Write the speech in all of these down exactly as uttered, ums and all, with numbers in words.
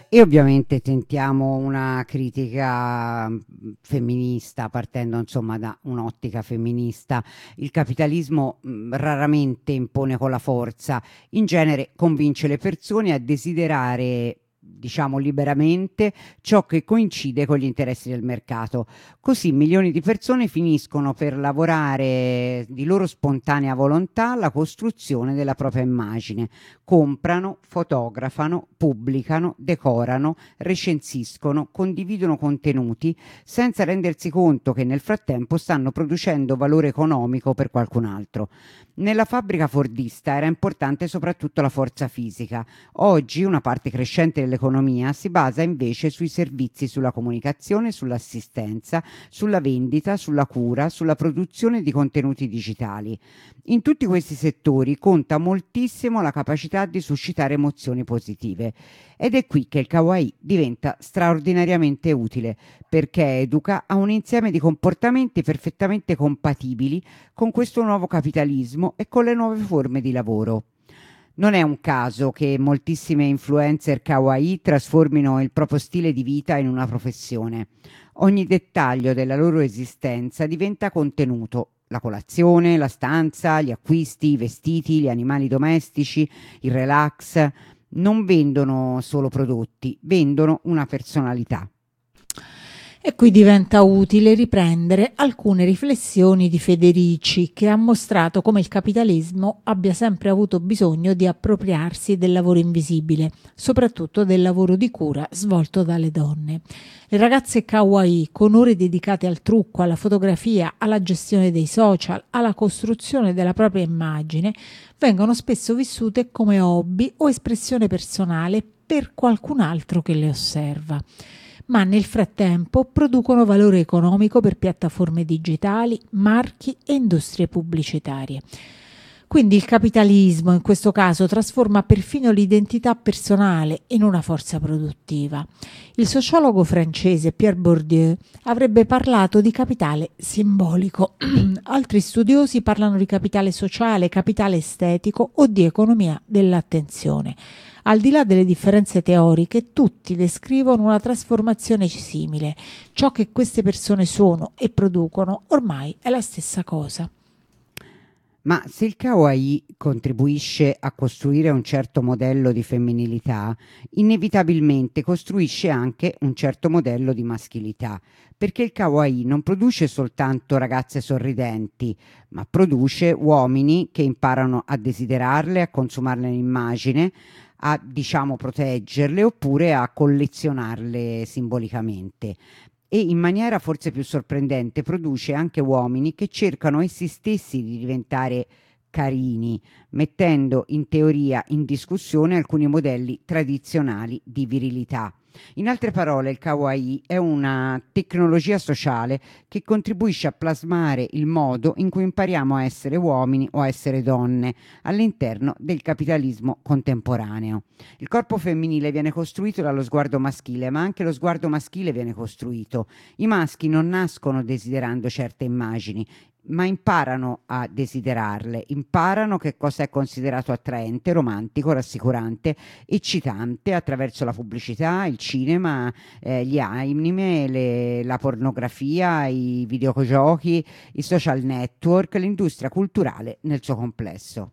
E ovviamente tentiamo una critica mh, femminista, partendo insomma da un'ottica femminista. Il capitalismo mh, raramente impone con la forza, in genere convince le persone a desiderare, diciamo liberamente, ciò che coincide con gli interessi del mercato. Così milioni di persone finiscono per lavorare di loro spontanea volontà alla costruzione della propria immagine. Comprano, fotografano, pubblicano, decorano, recensiscono, condividono contenuti senza rendersi conto che nel frattempo stanno producendo valore economico per qualcun altro. Nella fabbrica fordista era importante soprattutto la forza fisica. Oggi una parte crescente dell'economia si basa invece sui servizi, sulla comunicazione, sull'assistenza, sulla vendita, sulla cura, sulla produzione di contenuti digitali. In tutti questi settori conta moltissimo la capacità di suscitare emozioni positive ed è qui che il kawaii diventa straordinariamente utile, perché educa a un insieme di comportamenti perfettamente compatibili con questo nuovo capitalismo e con le nuove forme di lavoro. Non è un caso che moltissime influencer kawaii trasformino il proprio stile di vita in una professione. Ogni dettaglio della loro esistenza diventa contenuto. La colazione, la stanza, gli acquisti, i vestiti, gli animali domestici, il relax. Non vendono solo prodotti, vendono una personalità. E qui diventa utile riprendere alcune riflessioni di Federici, che ha mostrato come il capitalismo abbia sempre avuto bisogno di appropriarsi del lavoro invisibile, soprattutto del lavoro di cura svolto dalle donne. Le ragazze kawaii, con ore dedicate al trucco, alla fotografia, alla gestione dei social, alla costruzione della propria immagine, vengono spesso vissute come hobby o espressione personale per qualcun altro che le osserva. Ma nel frattempo producono valore economico per piattaforme digitali, marchi e industrie pubblicitarie. Quindi il capitalismo in questo caso trasforma perfino l'identità personale in una forza produttiva. Il sociologo francese Pierre Bourdieu avrebbe parlato di capitale simbolico. Altri studiosi parlano di capitale sociale, capitale estetico o di economia dell'attenzione. Al di là delle differenze teoriche, tutti descrivono una trasformazione simile. Ciò che queste persone sono e producono ormai è la stessa cosa. Ma se il kawaii contribuisce a costruire un certo modello di femminilità, inevitabilmente costruisce anche un certo modello di maschilità, perché il kawaii non produce soltanto ragazze sorridenti, ma produce uomini che imparano a desiderarle, a consumarne l'immagine, a, diciamo, proteggerle oppure a collezionarle simbolicamente. E in maniera forse più sorprendente produce anche uomini che cercano essi stessi di diventare carini, mettendo in teoria in discussione alcuni modelli tradizionali di virilità. In altre parole, il kawaii è una tecnologia sociale che contribuisce a plasmare il modo in cui impariamo a essere uomini o a essere donne all'interno del capitalismo contemporaneo. Il corpo femminile viene costruito dallo sguardo maschile, ma anche lo sguardo maschile viene costruito. I maschi non nascono desiderando certe immagini, ma imparano a desiderarle, imparano che cosa è considerato attraente, romantico, rassicurante, eccitante attraverso la pubblicità, il cinema, eh, gli anime, le, la pornografia, i videogiochi, i social network, l'industria culturale nel suo complesso.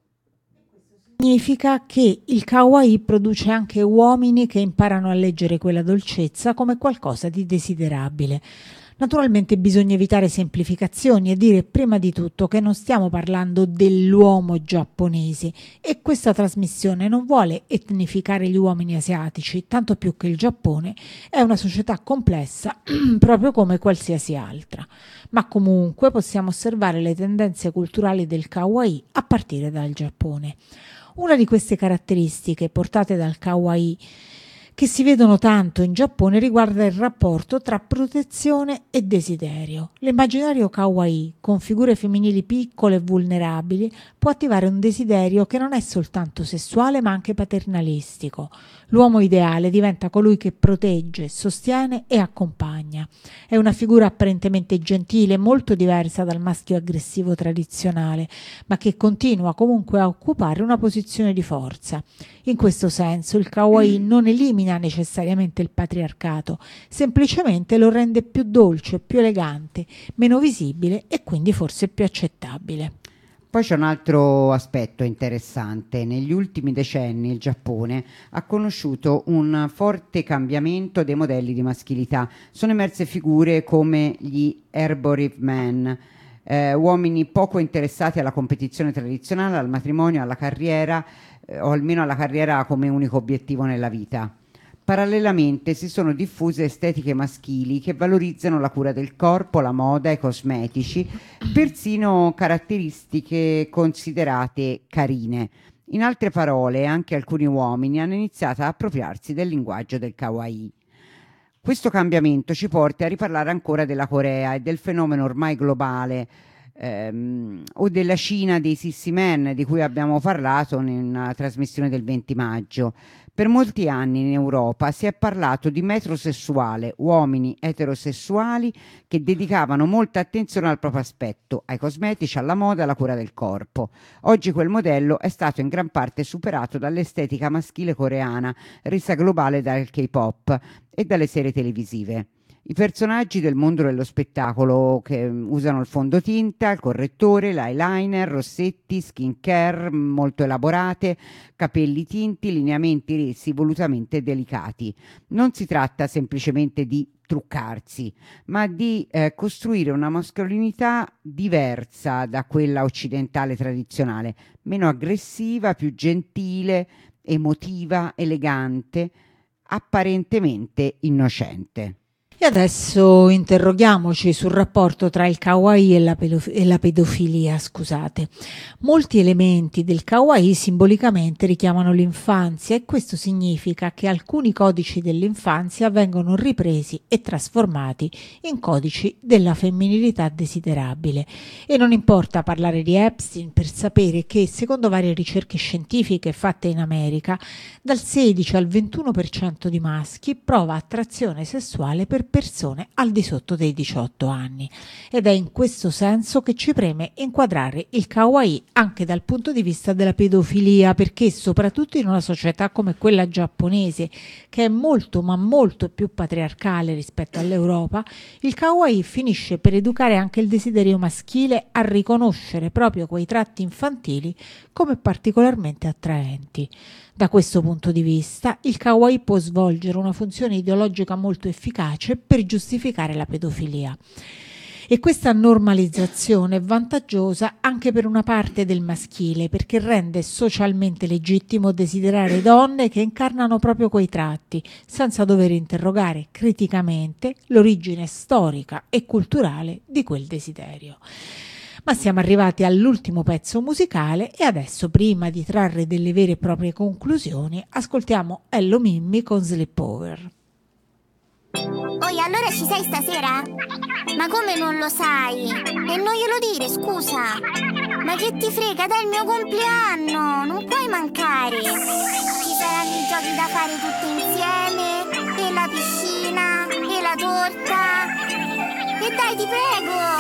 Significa che il kawaii produce anche uomini che imparano a leggere quella dolcezza come qualcosa di desiderabile. Naturalmente bisogna evitare semplificazioni e dire prima di tutto che non stiamo parlando dell'uomo giapponese e questa trasmissione non vuole etnificare gli uomini asiatici, tanto più che il Giappone è una società complessa proprio come qualsiasi altra. Ma comunque possiamo osservare le tendenze culturali del kawaii a partire dal Giappone. Una di queste caratteristiche portate dal kawaii che si vedono tanto in Giappone riguarda il rapporto tra protezione e desiderio. L'immaginario kawaii, con figure femminili piccole e vulnerabili, può attivare un desiderio che non è soltanto sessuale ma anche paternalistico. L'uomo ideale diventa colui che protegge, sostiene e accompagna. È una figura apparentemente gentile, molto diversa dal maschio aggressivo tradizionale, ma che continua comunque a occupare una posizione di forza. In questo senso il kawaii non elimina elimina necessariamente il patriarcato, semplicemente lo rende più dolce, più elegante, meno visibile e quindi forse più accettabile. Poi c'è un altro aspetto interessante. Negli ultimi decenni il Giappone ha conosciuto un forte cambiamento dei modelli di maschilità. Sono emerse figure come gli Herborive Men, eh, uomini poco interessati alla competizione tradizionale, al matrimonio, alla carriera, eh, o almeno alla carriera come unico obiettivo nella vita. Parallelamente si sono diffuse estetiche maschili che valorizzano la cura del corpo, la moda, i cosmetici, persino caratteristiche considerate carine. In altre parole, anche alcuni uomini hanno iniziato a appropriarsi del linguaggio del kawaii. Questo cambiamento ci porta a riparlare ancora della Corea e del fenomeno ormai globale, ehm, o della Cina dei Sissy Men di cui abbiamo parlato nella trasmissione del venti maggio. Per molti anni in Europa si è parlato di metrosessuale, uomini eterosessuali che dedicavano molta attenzione al proprio aspetto, ai cosmetici, alla moda e alla cura del corpo. Oggi quel modello è stato in gran parte superato dall'estetica maschile coreana, resa globale dal K-pop e dalle serie televisive. I personaggi del mondo dello spettacolo che usano il fondotinta, il correttore, l'eyeliner, rossetti, skincare molto elaborate, capelli tinti, lineamenti resi volutamente delicati. Non si tratta semplicemente di truccarsi, ma di eh, costruire una mascolinità diversa da quella occidentale tradizionale, meno aggressiva, più gentile, emotiva, elegante, apparentemente innocente. E adesso interroghiamoci sul rapporto tra il kawaii e la, pedof- e la pedofilia, scusate. Molti elementi del kawaii simbolicamente richiamano l'infanzia e questo significa che alcuni codici dell'infanzia vengono ripresi e trasformati in codici della femminilità desiderabile. E non importa parlare di Epstein per sapere che, secondo varie ricerche scientifiche fatte in America, dal sedici al ventuno per cento di maschi prova attrazione sessuale per persone al di sotto dei diciotto anni ed è in questo senso che ci preme inquadrare il kawaii anche dal punto di vista della pedofilia, perché soprattutto in una società come quella giapponese, che è molto ma molto più patriarcale rispetto all'Europa, il kawaii finisce per educare anche il desiderio maschile a riconoscere proprio quei tratti infantili come particolarmente attraenti. Da questo punto di vista, il kawaii può svolgere una funzione ideologica molto efficace per giustificare la pedofilia. E questa normalizzazione è vantaggiosa anche per una parte del maschile, perché rende socialmente legittimo desiderare donne che incarnano proprio quei tratti, senza dover interrogare criticamente l'origine storica e culturale di quel desiderio. Ma siamo arrivati all'ultimo pezzo musicale e adesso, prima di trarre delle vere e proprie conclusioni, ascoltiamo Ello Mimmi con Sleepover. Oi, allora ci sei stasera? Ma come non lo sai? E non glielo dire, scusa. Ma che ti frega, dai, il mio compleanno, non puoi mancare. Ci saranno i giochi da fare tutti insieme, e la piscina, e la torta. E dai, ti prego!